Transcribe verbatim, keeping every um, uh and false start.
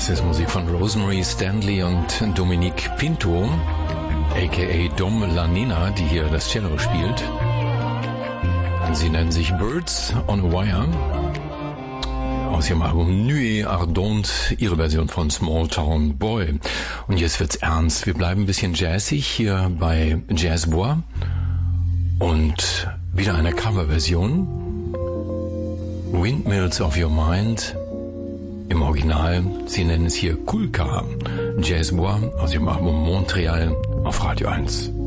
Das ist Musik von Rosemary Stanley und Dominique Pinto, aka Dom La Nina, die hier das Cello spielt. Sie nennen sich Birds on a Wire. Aus ihrem Album Nuit Ardente, ihre Version von Small Town Boy. Und jetzt wird's ernst. Wir bleiben ein bisschen jazzig hier bei Jazz Bois. Und wieder eine Coverversion. Windmills of Your Mind. Im Original, sie nennen es hier Kulka. Jazz Bois aus ihrem Album Montreal auf Radio eins.